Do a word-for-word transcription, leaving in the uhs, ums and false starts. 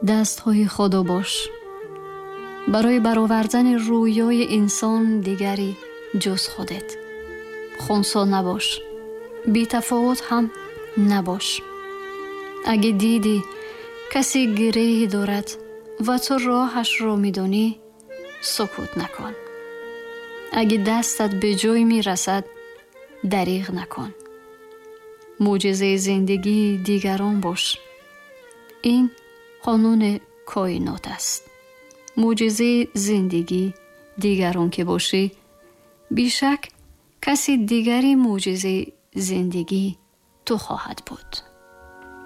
دستهای خدا باش. برای برآوردن رویای انسان دیگری جز خودت. خنثی نباش. بی تفاوت هم نباش. اگه دیدی کسی گریه دارد و تو راهش رو میدونی، سکوت نکن. اگه دستت به جای میرسد، دریغ نکن. معجزه زندگی دیگران باش. این قانون کائنات است. معجزه زندگی دیگران که باشی، بیشک کسی دیگری معجزه زندگی تو خواهد بود.